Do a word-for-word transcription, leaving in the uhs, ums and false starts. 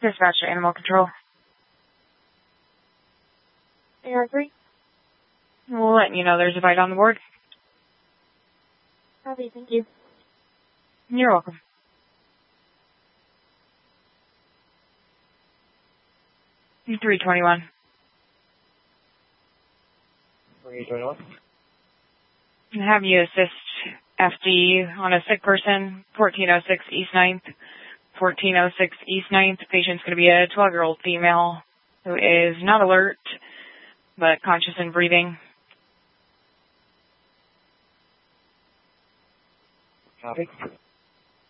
Dispatch to Animal Control. A R three. We'll let you know there's a bite on the board. Copy, thank you. You're welcome. three twenty-one. three twenty-one. Have you assist F D on a sick person, fourteen oh six East ninth. fourteen oh six East ninth. Patient's going to be a twelve-year-old female who is not alert, but conscious and breathing. Copy.